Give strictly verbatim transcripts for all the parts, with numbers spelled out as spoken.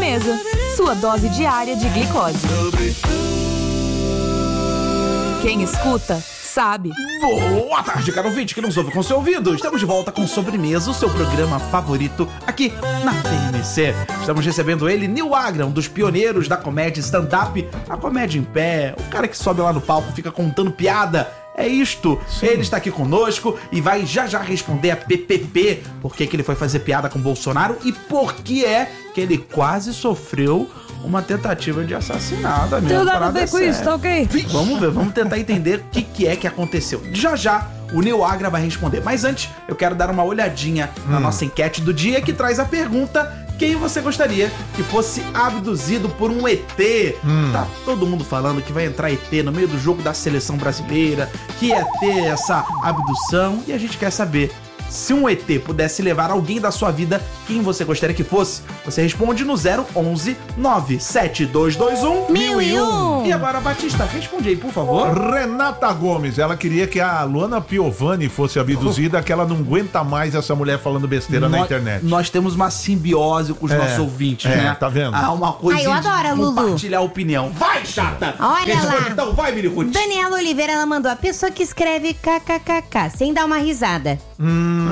Sobremesa, sua dose diária de glicose. Quem escuta, sabe. Boa tarde, caro ouvinte que nos ouve com seu ouvido. Estamos de volta com Sobremesa, o seu programa favorito aqui na T N C. Estamos recebendo ele, Nil Agra, um dos pioneiros da comédia stand-up, a comédia em pé, o cara que sobe lá no palco, fica contando piada. É isto. Sim. Ele está aqui conosco e vai já já responder a P P P, por que que ele foi fazer piada com o Bolsonaro e por que é que ele quase sofreu uma tentativa de assassinato. Tem nada a ver com isso, tá ok? Vamos ver, vamos tentar entender o que, que é que aconteceu. Já já o Nil Agra vai responder. Mas antes, eu quero dar uma olhadinha hum. na nossa enquete do dia, que traz a pergunta: quem você gostaria que fosse abduzido por um E T? Hum. Tá todo mundo falando que vai entrar E T no meio do jogo da seleção brasileira, que ia ter essa abdução, e a gente quer saber: se um E T pudesse levar alguém da sua vida, quem você gostaria que fosse? Você responde no zero onze nove sete dois dois um mil e um. E agora, Batista, responde aí, por favor. Renata Gomes, ela queria que a Luana Piovani fosse abduzida, que ela não aguenta mais essa mulher falando besteira nós, na internet. Nós temos uma simbiose com os é, nossos ouvintes, é, né? Tá vendo? Ah, uma coisa Ai, eu adoro, de Lulu. compartilhar a opinião. Vai, chata! Olha Responde, lá. então, vai, Mirihuti. Daniela Oliveira, ela mandou a pessoa que escreve kkkk, sem dar uma risada. Hum...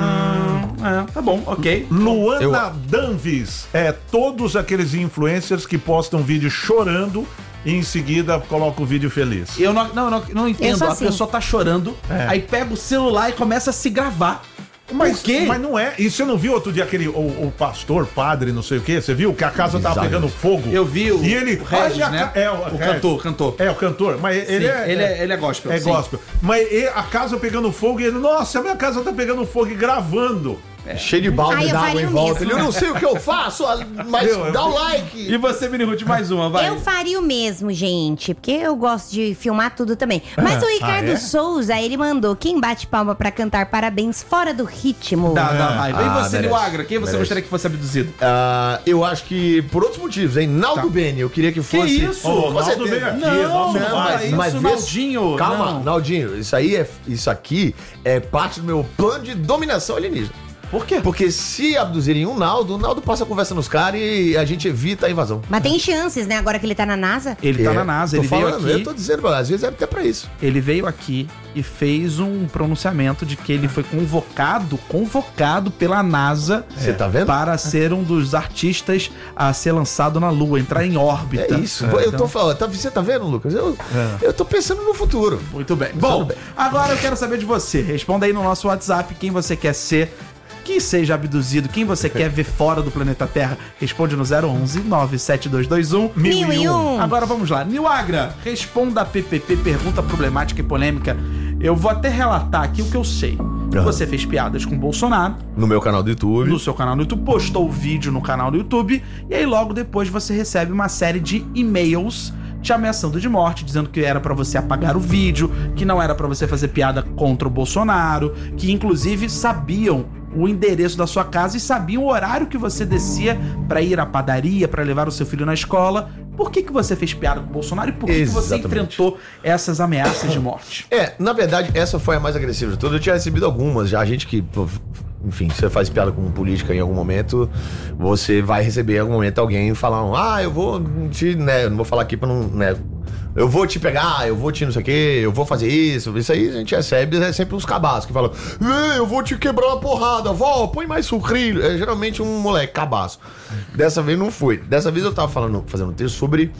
É, tá bom, ok. Luana Eu... Danvis, é todos aqueles influencers que postam vídeo chorando e em seguida coloca o vídeo feliz. Eu não, não, não, não entendo. A assim. pessoa tá chorando, É. aí pega o celular e começa a se gravar. Mas, Por quê? mas não é. E você não viu outro dia aquele, o, o pastor, padre, não sei o quê? Você viu que a casa tava pegando fogo? Eu vi o, e ele, o Regis, olha, né? É, o, o Regis. cantor, cantor. É, o cantor. Mas ele, Sim, é, ele, é, ele é gospel. é sim. gospel. Mas e, a casa pegando fogo e ele, nossa, minha casa tá pegando fogo e gravando. É. Cheio de balde Ai, eu d'água faria em o volta. mesmo. Ele, eu não sei o que eu faço, mas Eu- dá o like. E você, Mirihuti, mais uma, vai. Eu faria o mesmo, gente, porque eu gosto de filmar tudo também. Mas o Ricardo Ah, é? Souza, ele mandou: quem bate palma pra cantar parabéns fora do ritmo? Dá, dá raiva. E Ah, você, merece, Nil Agra, quem você merece. gostaria que fosse abduzido? Ah, eu acho que por outros motivos, hein? Naldo Tá. Beni, eu queria que fosse. isso? Ô, Com Naldo certeza. veio aqui. Não, nossa, não vai. fala isso, Mas vê- Naldinho. Calma, não. Naldinho, isso aí é. Isso aqui é parte do meu plano de dominação alienígena. Por quê? Porque se abduzirem um Naldo, o Naldo passa a conversa nos caras e a gente evita a invasão. Mas tem chances, né? Agora que ele tá na NASA. Ele tá É, na NASA, tô ele falando, veio Eu tô aqui. dizendo, às vezes é até pra isso. Ele veio aqui e fez um pronunciamento de que ele foi convocado, convocado pela NASA Você tá vendo? para ser um dos artistas a ser lançado na Lua, entrar em órbita. É isso. É, eu então- tô falando, tá, você tá vendo, Lucas? Eu, É. eu tô pensando no futuro. Muito bem. Bom, bem. agora eu quero saber de você. Responda aí no nosso WhatsApp quem você quer ser, que seja abduzido, quem você quer ver fora do planeta Terra. Responde no zero onze nove sete dois dois um Mil e um. Agora vamos lá. Nil Agra, responda a P P P, pergunta problemática e polêmica. Eu vou até relatar aqui o que eu sei. Você fez piadas com o Bolsonaro No meu canal do YouTube. no seu canal no YouTube, postou o vídeo no canal do YouTube, e aí logo depois você recebe uma série de e-mails te ameaçando de morte, dizendo que era pra você apagar o vídeo, que não era pra você fazer piada contra o Bolsonaro, que inclusive sabiam o endereço da sua casa e sabiam o horário que você descia pra ir à padaria, pra levar o seu filho na escola. Por que que você fez piada com o Bolsonaro e por que, que você Exatamente. enfrentou essas ameaças de morte? É, na verdade, essa foi a mais agressiva de todas. Eu tinha recebido algumas já. A gente que, pô, enfim, você faz piada com política em algum momento, você vai receber em algum momento alguém falando, ah, eu vou te, né, eu não vou falar aqui pra não, né, eu vou te pegar, eu vou te não sei o quê, eu vou fazer isso. Isso aí a gente recebe, é sempre uns cabaços que falam, "Ei, eu vou te quebrar uma porrada, vó, põe mais sucrilho." É geralmente um moleque cabaço. Dessa vez não foi. Dessa vez eu tava falando, fazendo um texto sobre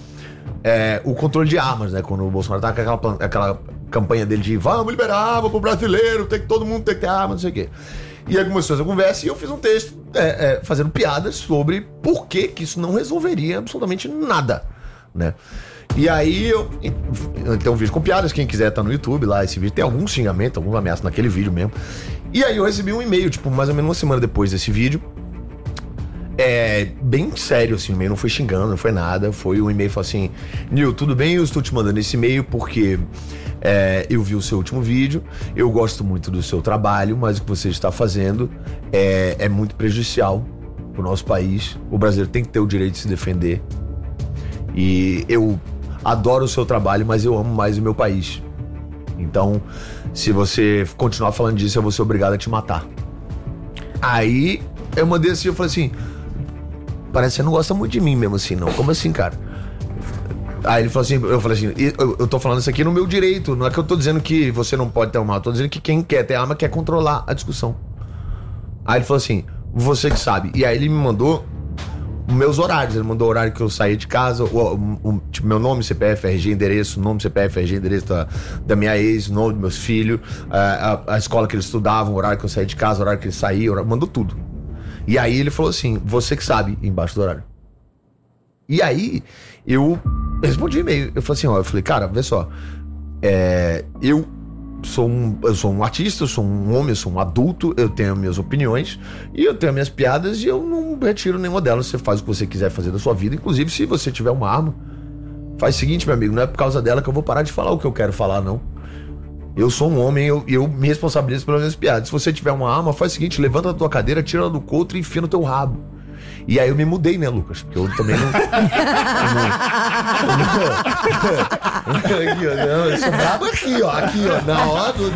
é, o controle de armas, né? Quando o Bolsonaro tá com aquela, plan- aquela campanha dele de vamos liberar arma pro brasileiro, tem que todo mundo tem que ter arma, não sei o quê. E aí começou essa conversa e eu fiz um texto é, é, fazendo piadas sobre por que que isso não resolveria absolutamente nada, né? E aí eu. Tem um vídeo com piadas, quem quiser tá no YouTube lá, esse vídeo tem algum xingamento, alguma ameaça naquele vídeo mesmo. E aí eu recebi um e-mail, tipo, mais ou menos uma semana depois desse vídeo. É, bem sério, assim, o e-mail não foi xingando, não foi nada. Foi um e-mail que falou assim: Nil, tudo bem? Eu estou te mandando esse e-mail porque é, eu vi o seu último vídeo, eu gosto muito do seu trabalho, mas o que você está fazendo é, é muito prejudicial pro nosso país. O brasileiro tem que ter o direito de se defender. E eu adoro o seu trabalho, mas eu amo mais o meu país. Então, se você continuar falando disso, eu vou ser obrigado a te matar. Aí eu mandei assim, eu falei assim: parece que você não gosta muito de mim mesmo assim, não. Como assim, cara? Aí ele falou assim, eu falei assim, eu, eu tô falando isso aqui no meu direito, não é que eu tô dizendo que você não pode ter arma, eu tô dizendo que quem quer ter arma quer controlar a discussão. Aí ele falou assim, você que sabe. E aí ele me mandou meus horários, ele mandou o horário que eu saía de casa, o, o, o, tipo, meu nome, C P F, R G, endereço, nome, C P F, R G, endereço da, da minha ex, nome dos meus filhos, a, a, a escola que eles estudavam, o horário que eu saía de casa, o horário que eles saíam, horário, mandou tudo. E aí ele falou assim, você que sabe, embaixo do horário. E aí eu respondi e-mail, eu falei assim, ó, eu falei, cara, vê só, é, eu sou um, eu sou um artista, eu sou um homem, eu sou um adulto, eu tenho minhas opiniões e eu tenho minhas piadas e eu não retiro nenhuma delas. Você faz o que você quiser fazer da sua vida, inclusive se você tiver uma arma, faz o seguinte, meu amigo, não é por causa dela que eu vou parar de falar o que eu quero falar, não. Eu sou um homem, eu, eu me responsabilizo pelas minhas piadas. Se você tiver uma arma, faz o seguinte, levanta a tua cadeira, tira ela do couro e enfia no teu rabo. E aí eu me mudei, né, Lucas? Porque eu também não... aqui, ó, não, eu sou brabo aqui, ó. Aqui, ó. Na hora do...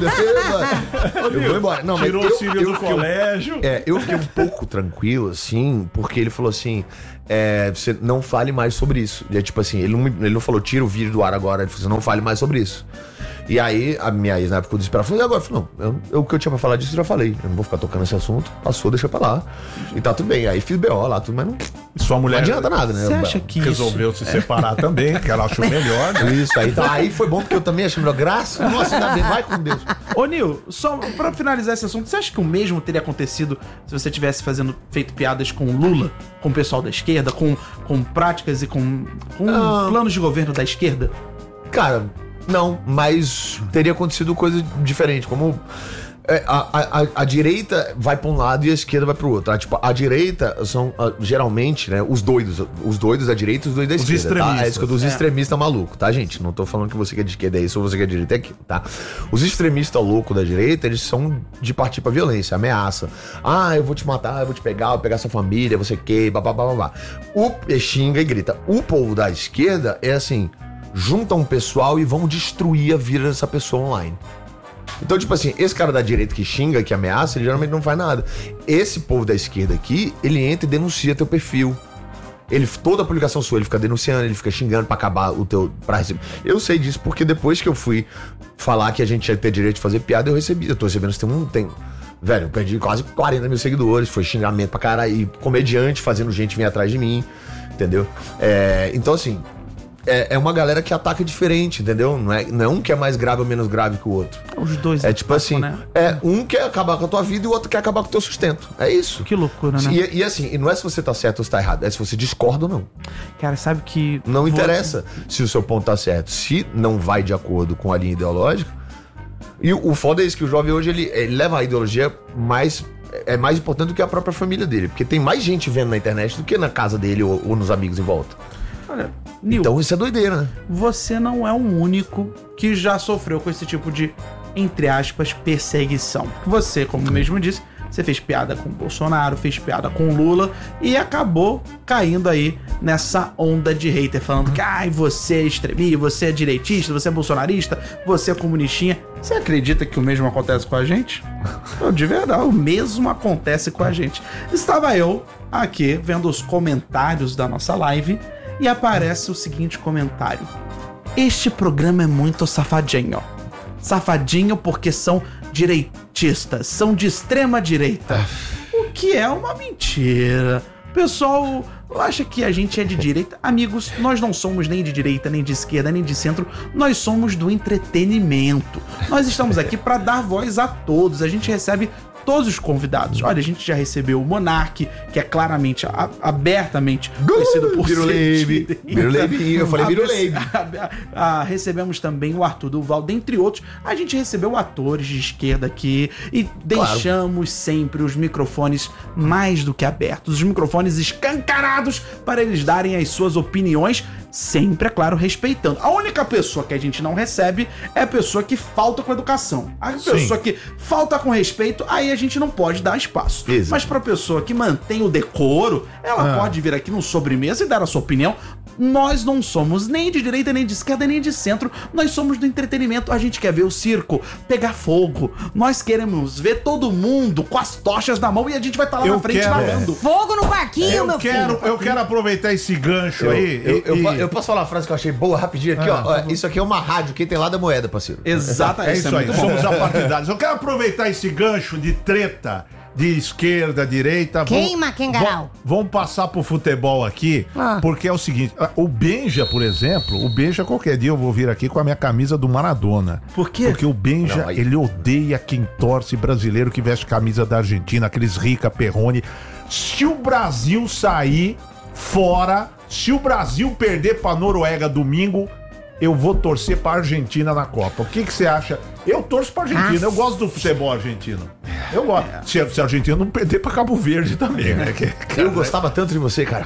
Eu vou embora. Não, mas tirou eu, o filho eu do fiquei, colégio. É, eu fiquei um pouco tranquilo, assim, porque ele falou assim... É, você não fale mais sobre isso. E é tipo assim, ele não, ele não falou, tira o vídeo do ar agora. Ele falou, você não fale mais sobre isso. E aí, a minha ex na época ficou desesperada. Falou, e agora? Eu falei, não, eu, eu, o que eu tinha pra falar disso eu já falei. Eu não vou ficar tocando nesse assunto. Passou, deixa pra lá. E tá tudo bem. Aí fiz B O lá, tudo, mas não, Sua mulher não adianta nada, né? Você acha que resolveu isso... se separar também, que ela achou melhor, né? Isso, aí, tá, aí foi bom porque eu também achei melhor. Graças, nossa, ainda bem, vai com Deus. Ô, Nil, só pra finalizar esse assunto, você acha que o mesmo teria acontecido se você tivesse fazendo, feito piadas com o Lula, com o pessoal da esquerda, com, com práticas e com, com Ah. planos de governo da esquerda? Cara, não, mas teria acontecido coisa diferente, como é, a, a, a direita vai pra um lado e a esquerda vai pro outro. Tá? Tipo, a direita são ah, geralmente, né, os doidos, os doidos da direita e os doidos da Os esquerda, tá? extremistas. É isso que eu dos É. extremistas malucos, tá, gente? Não tô falando que você que é de esquerda é isso ou você que é de direita é aquilo, tá? Os extremistas loucos da direita, eles são de partir pra violência, ameaça. Ah, eu vou te matar, eu vou te pegar, eu vou pegar sua família, você que, babá, babá. O xinga e grita. O povo da esquerda é assim, juntam um pessoal e vão destruir a vida dessa pessoa online. Então, tipo assim, esse cara da direita que xinga, que ameaça, ele geralmente não faz nada. Esse povo da esquerda aqui, ele entra e denuncia teu perfil. Ele, toda a publicação sua, ele fica denunciando, ele fica xingando pra acabar o teu... Pra receber. Eu sei disso porque depois que eu fui falar que a gente ia ter direito de fazer piada, eu recebi. Eu tô recebendo, tem um... Tem, velho, eu perdi quase quarenta mil seguidores, foi xingamento pra caralho, e comediante fazendo gente vir atrás de mim, entendeu? É, então, assim... É, é uma galera que ataca diferente, entendeu? Não é, não é um que é mais grave ou menos grave que o outro. Os dois. É tipo assim, né? é um quer acabar com a tua vida e o outro quer acabar com o teu sustento. É isso. Que loucura, né? E, e assim, e não é se você tá certo ou se tá errado, é se você discorda ou não. Cara, sabe que... Não vou- interessa se o seu ponto tá certo. Se não vai de acordo com a linha ideológica. E o, o foda é isso, que o jovem hoje, ele, ele leva a ideologia mais... É mais importante do que a própria família dele. Porque tem mais gente vendo na internet do que na casa dele ou, ou nos amigos em volta. Olha, Nil, Então isso é doideira, né? você não é o único que já sofreu com esse tipo de, entre aspas, perseguição. Você, como mesmo disse, você fez piada com o Bolsonaro, fez piada com o Lula e acabou caindo aí nessa onda de hater, falando que ai, você é extremista, você é direitista, você é bolsonarista, você é comunistinha. Você acredita que o mesmo acontece com a gente? Não, de verdade, o mesmo acontece com a gente. Estava eu aqui vendo os comentários da nossa live e aparece o seguinte comentário: este programa é muito safadinho. Safadinho porque são direitistas, são de extrema direita. O que é uma mentira. O pessoal acha que a gente é de direita. Amigos, nós não somos nem de direita, nem de esquerda, nem de centro. Nós somos do entretenimento. Nós estamos aqui para dar voz a todos. A gente recebe todos os convidados. Olha, a gente já recebeu o Monark, que é claramente, a, abertamente conhecido por ser Biruleibe. Biruleibe. Eu falei Biruleibe. Recebemos também o Arthur Duval, dentre outros. A gente recebeu atores de esquerda aqui e deixamos sempre os microfones mais do que abertos, os microfones escancarados para eles darem as suas opiniões, sempre, é claro, respeitando. A única pessoa que a gente não recebe é a pessoa que falta com educação. A pessoa que falta com respeito, aí a gente não pode dar espaço. Exato. Mas pra pessoa que mantém o decoro, ela Ah. pode vir aqui no sobremesa e dar a sua opinião. Nós não somos nem de direita, nem de esquerda, nem de centro. Nós somos do entretenimento. A gente quer ver o circo pegar fogo. Nós queremos ver todo mundo com as tochas na mão e a gente vai estar lá Eu na frente quero- narrando. Fogo no barquinho, Eu meu quero, filho. eu quero aproveitar esse gancho Eu, aí. eu, e- eu, e- po- eu posso falar uma frase que eu achei boa rapidinho aqui, Ah, ó. Ó, Isso aqui é uma rádio, quem tem lá da moeda, parceiro. Exato, É isso aí, muito bom. somos apartidários. Eu quero aproveitar esse gancho de treta de esquerda, direita. Queima, Vamos- Kengarau. vamos- Vamos passar pro futebol aqui, Ah. porque é o seguinte, o Benja, por exemplo, o Benja qualquer dia eu vou vir aqui com a minha camisa do Maradona. Por quê? Porque o Benja, Não, aí- ele odeia quem torce brasileiro que veste camisa da Argentina, aqueles rica perrone. Se o Brasil sair fora, se o Brasil perder pra Noruega domingo, eu vou torcer pra Argentina na Copa. O que que você acha? Eu torço pra Argentina, Ah. eu gosto do futebol argentino. Eu gosto. Se, a- se a Argentina não perder pra Cabo Verde também, né? Que, Eu gostava tanto de você, cara.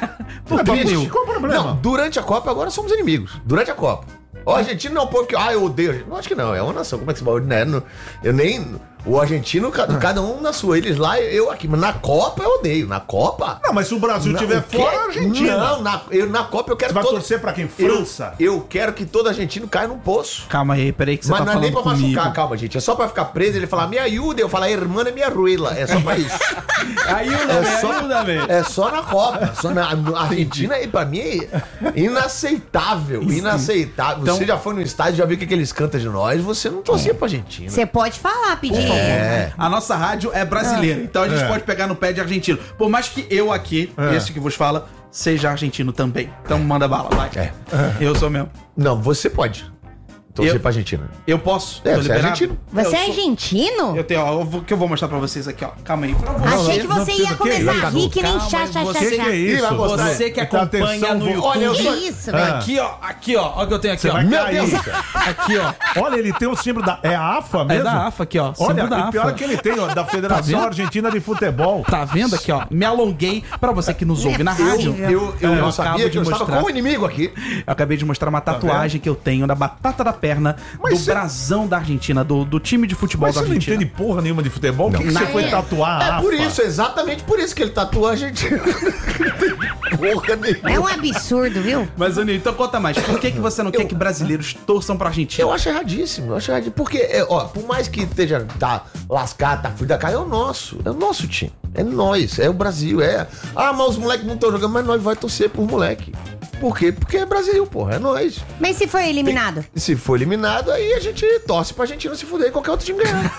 Por Triste. Qual o problema? Não, durante a Copa agora somos inimigos. Durante a Copa. O argentino não é um povo que, ah, eu odeio. a Argentina. Não, acho que não, é uma nação. Como é que se pode, né? Não- Eu nem. O argentino, cada, cada um na sua. Eles lá, eu aqui. Mas na Copa eu odeio. Na Copa. Não, mas se o Brasil estiver o quê? fora, a Argentina. Não, na, eu, na Copa eu quero Você vai todo- torcer pra quem? Eu- França? Eu, quero que todo argentino caia num poço. Calma aí, peraí que você Mas tá não é nem falando pra comigo. machucar, calma, gente. É só pra ficar preso. Ele falar, me ajuda. Eu falar, irmã é minha ruela. É só pra isso. Ajuda, É velho, só, ajuda, velho. é só na Copa. Só na, a Argentina, e pra mim, é inaceitável. Inaceitável. Então- Você já foi no estádio, já viu o que, que eles cantam de nós. Você não torcia pra Argentina. Você pode falar, pedir. É. A nossa rádio é brasileira, então a gente É. pode pegar no pé de argentino. Por mais que eu aqui, É. esse que vos fala, seja argentino também. Então manda bala, vai. É. Eu sou mesmo. Não, você pode torcer Eu- pra Argentina. Eu posso? É, Tô você é liberado? argentino. Você Eu é sou- argentino? Eu tenho, ó, eu vou- que eu vou mostrar pra vocês aqui, ó. Calma aí. Pra você. Achei que não você precisa, ia que começar isso? a rir que nem Calma, chá, chá, você chá, Que chá. que é isso? vai mostrar. Você que Então, acompanha atenção, no vou- YouTube. Olha, eu Que sou- isso, Ah. velho? Aqui, ó. Aqui, ó. Olha o que eu tenho aqui, Você ó. vai Meu cair. Deus. Aqui, ó. Olha, ele tem o símbolo da... É a AFA É mesmo? da AFA aqui, ó. Olha, Símbolo da o pior AFA. é que ele tem, ó, da Federação vendo? Argentina de Futebol. Tá vendo aqui, ó? Me alonguei pra você que nos Não é ouve na possível. rádio. Eu, eu, Eu não acabo sabia de que eu estava mostrar. com um inimigo aqui. Eu acabei de mostrar uma tatuagem que eu tenho da batata da perna Mas do você- brasão da Argentina, do, do time de futebol Mas da você não Argentina. entende porra nenhuma de futebol? O que, que você Nada. foi tatuar a É AFA? por isso, exatamente por isso que ele tatua a Argentina. Porra nenhuma. É um absurdo, viu? Mas, Aninho, então conta mais. Por que, que você não quer que brasileiros torçam pra Argentina? Eu acho erradíssimo, eu acho erradíssimo. Porque, é, ó, por mais que esteja tá lascado, tá fudido da cara, é o nosso. É o nosso time. É nós, é o Brasil, é. Ah, mas os moleques não estão jogando, mas nós vai torcer por moleque. Por quê? Porque é Brasil, porra, é nós. Mas se foi eliminado? E se for eliminado, aí a gente torce pra Argentina se fuder e qualquer outro time ganhar.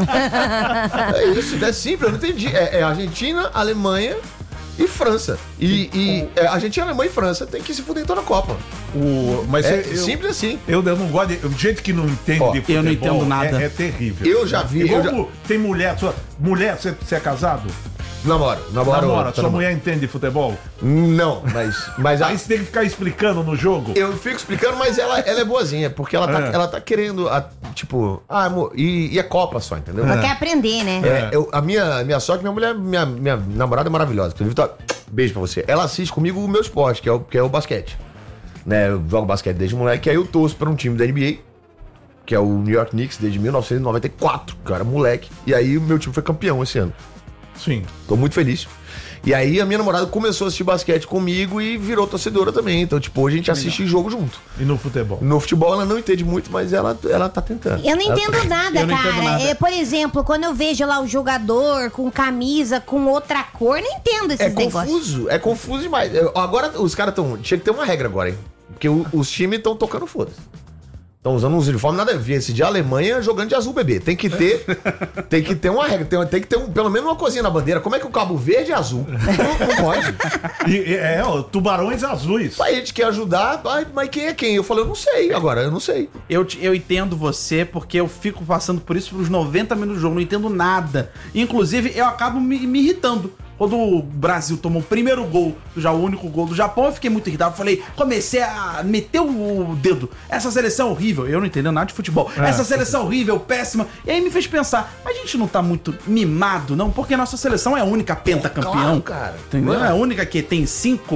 É isso, é simples, eu não entendi. É, é Argentina, Alemanha e França. E, e é, Argentina, Alemanha e França tem que se fuder em toda a Copa. O... Mas É eu, simples assim. Eu, eu não gosto de... Gente que não entende Ó, de eu futebol não entendo nada. É, é terrível. Eu já vi, Igual eu já- o- Tem mulher... Sua, mulher, você, você é casado? Namoro, namoro. Namora, tô sua namorando. mulher entende de futebol? Não, mas. mas a- Aí você tem que ficar explicando no jogo. eu fico explicando, mas ela, ela é boazinha, porque ela tá, É. ela tá querendo, a- tipo, ah, amor, e, e é Copa só, entendeu? Ela quer aprender, né? É, eu- a minha, minha sorte, minha mulher, minha, minha namorada é maravilhosa. Inclusive, tá, beijo pra você. Ela assiste comigo o meu esporte, que é o, que é o basquete. Né, eu jogo basquete desde moleque, aí eu torço pra um time da N B A, que é o New York Knicks, desde mil novecentos e noventa e quatro, cara, moleque. E aí o meu time foi campeão esse ano. Sim. Tô muito feliz. E aí a minha namorada começou a assistir basquete comigo e virou torcedora também. Então, tipo, hoje a gente assiste jogo junto. E no futebol? No futebol ela não entende muito, mas ela, ela tá tentando. Eu não Ela entendo nada, Eu não cara. entendo nada. É, por exemplo, quando eu vejo lá o jogador com camisa com outra cor, não entendo esses É negócios. confuso, é confuso demais. Eu- Agora os caras estão. Tinha que ter uma regra agora, hein? Porque o- os times estão tocando foda-se. Estão usando uns uniformes nada a ver. Esse de Alemanha jogando de azul, bebê. Tem que ter. Tem que ter uma regra. Tem, tem que ter um- pelo menos uma coisinha na bandeira. Como é que o Cabo Verde é azul? Não, não pode. E, e- é, ó, tubarões azuis. Aí a gente quer ajudar, mas, mas quem é quem? Eu falei, eu não sei. Agora, eu não sei. Eu, te- eu entendo você, porque eu fico passando por isso pelos noventa minutos do jogo, não entendo nada. Inclusive, eu acabo me, me irritando. Quando o Brasil tomou o primeiro gol, já o único gol do Japão, eu fiquei muito irritado. Falei, comecei a meter o dedo. Essa seleção é horrível. Eu não entendo nada de futebol. É. Essa seleção é horrível, péssima. E aí me fez pensar, a gente não tá muito mimado, não? Porque a nossa seleção é a única pentacampeão. Claro, cara. Entendeu? Mano. É a única que tem cinco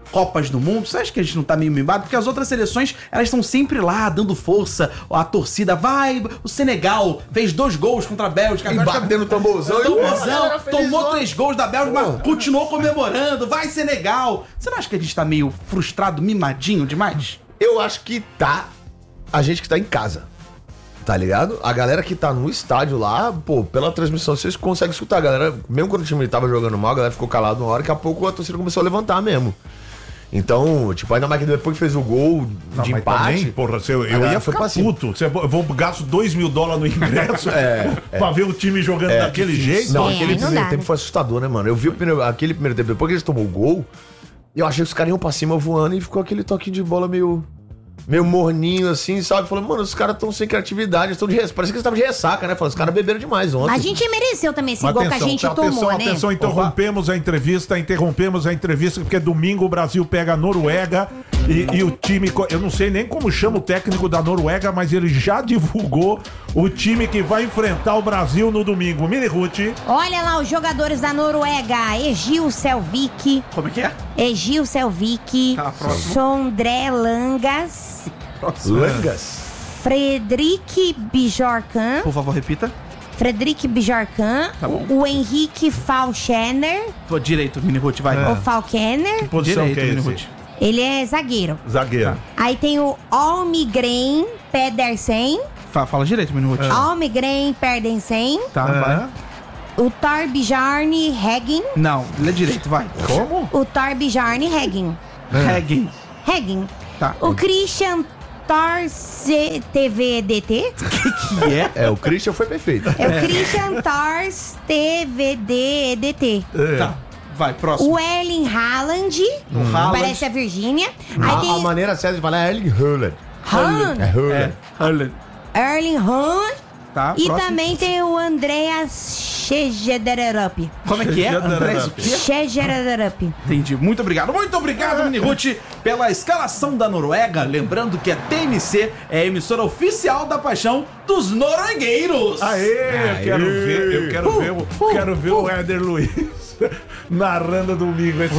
Copas do Mundo, você acha que a gente não tá meio mimado? Porque as outras seleções, elas estão sempre lá, dando força, a torcida vai, o Senegal fez dois gols contra a Bélgica. E batendo o tamborzão. Tamborzão, tomou três gols da Bélgica, mas continuou comemorando, vai Senegal. Você não acha que a gente tá meio frustrado, mimadinho demais? Eu acho que tá a gente que tá em casa. Tá ligado? A galera que tá no estádio lá, pô, pela transmissão vocês conseguem escutar. A galera, mesmo quando o time tava jogando mal, a galera ficou calada uma hora, daqui a pouco a torcida começou a levantar mesmo. Então, tipo, ainda mais que depois que fez o gol Não, de mas empate. também, porra, se eu, eu galera ia foi ficar pra cima. puto. Você, eu vou gasto dois mil dólares no ingresso É, pra ver o time jogando É, daquele difícil. jeito. Não, É, aquele não primeiro dá, tempo né? foi assustador, né, mano? Eu vi o primeiro- aquele primeiro tempo, depois que eles tomou o gol, eu achei que os caras iam pra cima voando e ficou aquele toquinho de bola meio. Meio morninho, assim, sabe? Falei, mano, os caras estão sem criatividade, estão de res... parece que eles estavam de ressaca, né? Falei, os caras beberam demais ontem. A gente mereceu também esse Mas gol que a gente tá, tomou, atenção, né? atenção, interrompemos a entrevista, interrompemos a entrevista, porque domingo o Brasil pega a Noruega e, e o time, co- eu não sei nem como chama o técnico da Noruega, mas ele já divulgou o time que vai enfrentar o Brasil no domingo. Mini Ruth, Olha lá os jogadores da Noruega. Egil Selvik, Como é que é? Egil Selvik, Tá, próximo. Sondré Langas, Langas. Fredrik Bjorkan, Por favor, repita. Fredrik Bjorkan, Tá bom. o Henrique Falchener, Pô, direito, Mini Ruth, vai. o Falkener, posição Direito, que é Mini esse? Ruth. ele é zagueiro. Zagueiro. Aí tem o Almgren Pedersen, Fa- Fala direito, Mini Ruth. Almgren Pedersen, Tá, vai. o Torbjorn Heggen, Não, lê direito, vai. Como? o Torbjorn Heggen, Reggae. Heggen, Tá. o Christian Torce T V D T, Que é? É, o Christian foi perfeito. é o Christian Tors T V D D T. Tá. Vai, próximo. O Erling Haaland, Haaland. parece a Virgínia. Aí A, a tem maneira certa de falar é Erling Haaland. Haaland, É Haaland. É. Haaland. Erling Haaland. Tá, E próximo. também tem o Andreas Schegederup. Como é que é? Andrés, o quê? Schegederup. Entendi. Muito obrigado. Muito obrigado, Mini Ruth, pela escalação da Noruega. Lembrando que a T M C é a emissora oficial da paixão dos noruegueiros. Aê, eu quero ver, eu quero Uh, ver, o- quero ver o Éder Luiz narrando domingo esse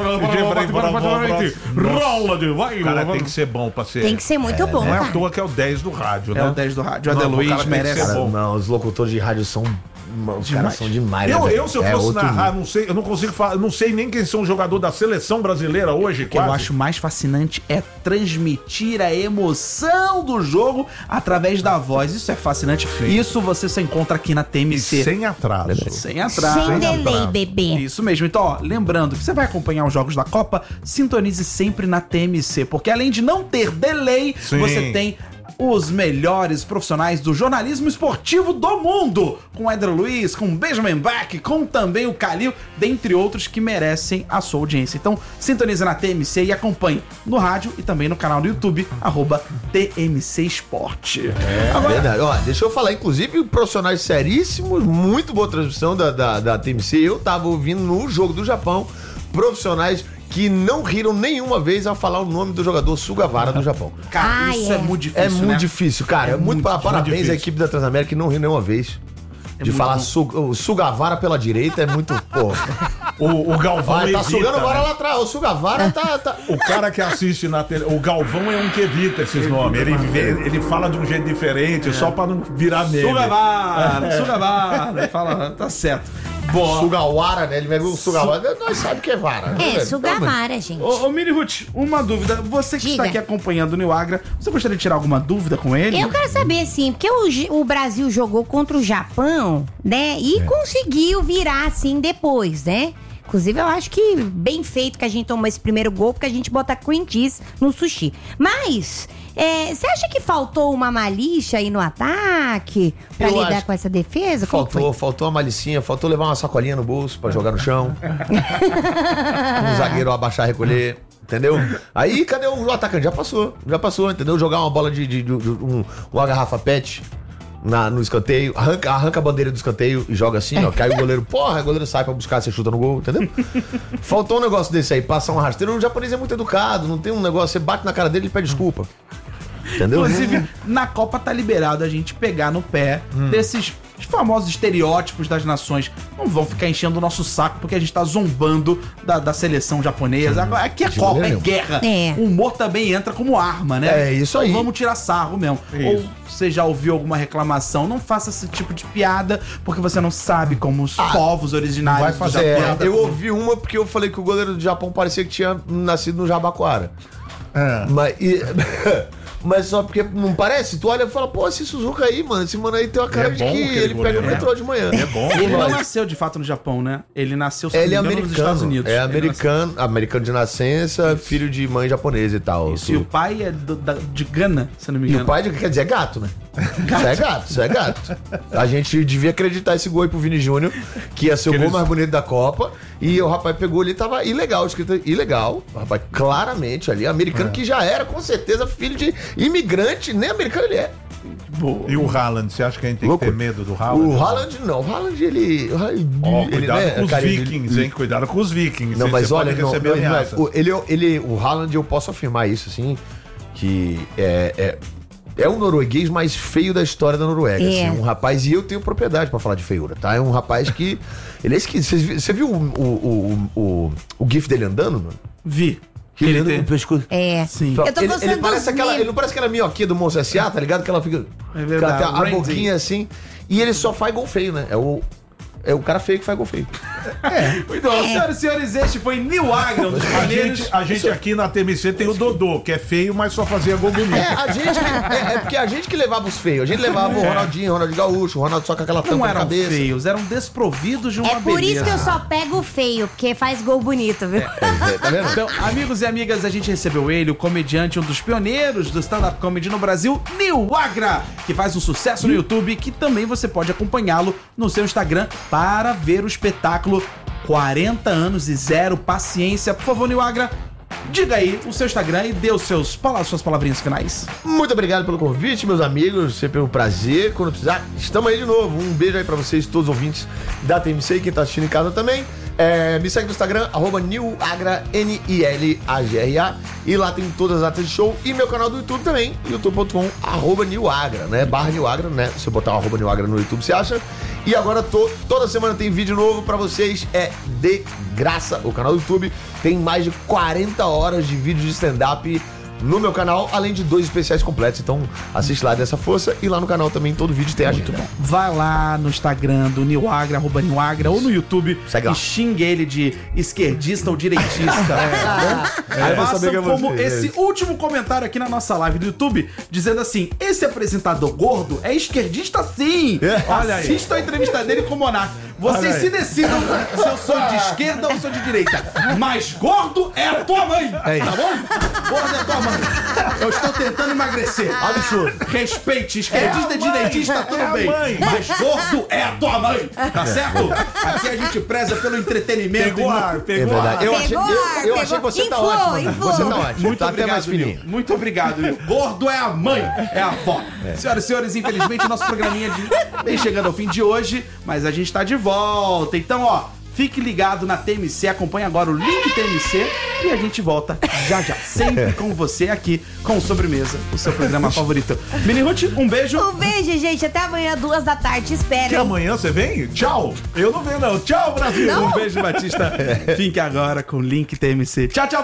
Rola de vai, cara tem que ser bom pra ser. Tem que ser muito bom, Não é à cara. toa que é o dez do rádio, né? É o dez do rádio. O Não, Éder o Luiz cara tem que merece. ser Cara, bom. não, os locutores de rádio são. Os caras são demais, Eu, né, velho? eu, se eu É fosse outro narrar, nível. não sei, eu não consigo falar, eu não sei nem quem são os jogadores da seleção brasileira hoje, O que eu quase. acho mais fascinante é transmitir a emoção do jogo através da voz. Isso é fascinante. Isso você só encontra aqui na T M E C. sem atraso. Sem atraso. Sem delay, atraso. bebê. Isso mesmo. Então, ó, lembrando que você vai acompanhar os jogos da Copa, sintonize sempre na T M C, porque além de não ter delay, Sim. você tem os melhores profissionais do jornalismo esportivo do mundo, com o Éder Luiz, com o Benjamin Bach, com também o Calil, dentre outros que merecem a sua audiência. Então, sintonize na T M C e acompanhe no rádio e também no canal do YouTube, arroba T M C Esporte. É verdade. Ó, deixa eu falar, inclusive, profissionais seríssimos, muito boa transmissão da, da, da T M C. Eu tava ouvindo no jogo do Japão, profissionais que não riram nenhuma vez ao falar o nome do jogador Sugawara do Japão. Cara, Ah, isso é. é. muito difícil, É muito né? difícil, cara. É É muito, muito, muito parabéns difícil. à equipe da Transamérica que não riu nenhuma vez. de muito falar bom. su, o Sugawara pela direita é muito. Pô, O, o Galvão vai, tá evita, sugando agora né? lá atrás. O Sugawara tá. tá... O cara que assiste na tele, o Galvão é um que evita esses nomes. Ele, vê- ele fala de um jeito diferente, só pra não virar nele. Sugawara, Sugawara, fala, tá certo. Boa. Sugawara, né? Ele pegou o Sugawara. Nós sabemos que é vara. né, É, velho? Sugawara, gente. Ô, ô Mini Ruth, uma dúvida. Você que Diga. está aqui acompanhando o Nil Agra, você gostaria de tirar alguma dúvida com ele? Eu quero saber, assim, porque o, J- o Brasil jogou contra o Japão, né? E conseguiu virar, assim, depois, né? Inclusive, eu acho que bem feito que a gente tomou esse primeiro gol, porque a gente bota cream cheese no sushi. Mas, é, você acha que faltou uma malícia aí no ataque pra Eu lidar acho com essa defesa? Como que Faltou, faltou uma malicinha, faltou levar uma sacolinha no bolso pra jogar no chão. Um zagueiro abaixar, recolher. Entendeu? Aí, cadê o atacante? Já passou, já passou, entendeu? Jogar uma bola de, de, de- de- um, uma garrafa pet na, no escanteio, arranca, arranca a bandeira do escanteio e joga assim, ó. Cai o goleiro, porra, o goleiro sai pra buscar, você chuta no gol, entendeu? Faltou um negócio desse aí, passar um rasteiro. O japonês é muito educado, não tem um negócio, você bate na cara dele e pede desculpa. Entendeu? Inclusive, na Copa tá liberado a gente pegar no pé desses os famosos estereótipos das nações. Não vão ficar enchendo o nosso saco porque a gente tá zombando da, da seleção japonesa. Agora, aqui é de Copa, maneira é nenhuma. guerra. É. O humor também entra como arma, né? É, isso aí. Então vamos tirar sarro mesmo. Ou você já ouviu alguma reclamação, não faça esse tipo de piada porque você não sabe como os povos originários vai do fazer Japão. É, piada eu com- ouvi uma porque eu falei que o goleiro do Japão parecia que tinha nascido no Jabaquara. É. Mas, e- mas só porque não parece? Tu olha e fala, pô, esse Suzuka aí, mano, esse mano aí tem uma cara É de bom que aquele ele pega goleiro, o né? metrô de manhã. É bom. Ele não Mas- nasceu de fato no Japão, né? Ele nasceu se Ele é não me engano, americano. nos Estados Unidos. É Ele americano, americano de nascença, filho de mãe japonesa e tal. nasceu- Isso, e o pai é do- da- de Gana, se eu não me E engano. o pai, quer dizer, é gato, né? Isso é gato, isso é gato. A gente devia acreditar esse gol aí pro Vini Júnior, que ia ser o Que gol eles- mais bonito da Copa. E o rapaz pegou ali, tava ilegal, escrito ilegal. O rapaz, claramente ali, americano que já era, com certeza, filho de imigrante, nem americano ele é. Boa. E o Haaland, você acha que a gente tem Louco. que ter medo do Haaland? O Haaland não, o Haaland ele. o Haaland, Ó, ele, cuidado né, com os cara, ele- vikings, hein? Cuidado com os vikings. Não, hein? mas Você olha, pode não, receber não, não é- ameaças. o, ele, ele, o Haaland, eu posso afirmar isso, assim, que é, é, é o norueguês mais feio da história da Noruega. É. Assim, um rapaz, e eu tenho propriedade pra falar de feiura, tá? É um rapaz que. Ele é esquisito. Você viu- Você viu o, o, o, o, o gif dele andando, mano? Vi. Que ele Ele anda tem- com o pescoço. É. Sim. Eu tô ele, gostando ele parece dos aquela, memes. ele não parece aquela minhoquinha do Monstro S A, tá ligado? Que ela fica. É verdade, que ela tem a Randy. boquinha assim. E ele só faz gol feio, né? É o, é o cara feio que faz gol feio. Muito bom, senhoras e senhores, este foi Neil Agra, um dos A pioneiros. gente, a gente aqui na T M C tem o Dodô, que é feio, mas só fazia gol bonito. É, a gente. que- É, é porque a gente que levava os feios. A gente levava o Ronaldinho, o Ronaldinho Gaúcho, o Ronaldo só com aquela tampa Não na eram cabeça. feios, eram desprovidos de uma É por isso beleza. que eu só pego o feio, porque faz gol bonito, viu? É, tá vendo? Então, amigos e amigas, a gente recebeu ele, o comediante, um dos pioneiros do stand-up comedy no Brasil, Neil Agra, que faz um sucesso no YouTube, que também você pode acompanhá-lo no seu Instagram para ver o espetáculo quarenta anos e zero paciência. Por favor, Neil Agra, diga aí o seu Instagram e dê os seus, pala- suas palavrinhas finais. Muito obrigado pelo convite, meus amigos. Sempre um prazer. Quando precisar, estamos aí de novo. Um beijo aí pra vocês, todos os ouvintes da T M C e quem tá assistindo em casa também. É, me segue no Instagram, arroba Nilagra, N I L A G R A. E lá tem todas as atas de show. E meu canal do YouTube também, youtube ponto com, arroba Nilagra, né? Barra Nilagra, né? Se eu botar o arroba Nilagra no YouTube, você acha? E agora tô, toda semana tem vídeo novo pra vocês. É de graça. O canal do YouTube tem mais de quarenta horas de vídeo de stand-up no meu canal, além de dois especiais completos. Então assiste lá dessa força e lá no canal também todo vídeo tem a gente. Vai lá no Instagram do Neil Agra, arroba Neil Agra, ou no YouTube Segue lá. e xingue ele de esquerdista ou direitista. É, Aí eu vou faça saber que é como você, esse é. último comentário aqui na nossa live do YouTube, dizendo assim: esse apresentador gordo é esquerdista sim. É. Olha aí. Assista a entrevista dele com o Monark. Vocês Olha se aí. decidam se eu sou de esquerda ou sou de direita. Mas gordo é a tua mãe. É Tá isso. bom? Gordo é a tua mãe. Eu estou tentando emagrecer. Absurdo. Respeite, esquerdista, É a mãe, direitista, tudo é a bem. mãe. Mas gordo é a tua mãe, tá certo? Aqui a gente preza pelo entretenimento. Pegou e não- ar, É pegou verdade. ar. Eu Pegou achei, eu, ar, eu pegou- achei que você tá inflou, ótimo. mano. inflou. Você tá ótimo. Muito tá até mais obrigado, Nil. fininho. Muito obrigado, Nil. Gordo é a mãe, é a avó. Senhoras e senhores, infelizmente o nosso programinha de... vem chegando ao fim de hoje, mas a gente tá de volta. Então, ó, fique ligado na T M C, acompanhe agora o link T M C e a gente volta já já. Sempre com você aqui, com Sobremesa, o seu programa favorito. Mini Ruth, um beijo. Um beijo, gente. Até amanhã, duas da tarde. Espera, Que hein? amanhã você vem? Tchau. Eu não venho, não. Tchau, Brasil. Um beijo, Batista. Fique agora com o link T M C. Tchau, tchau.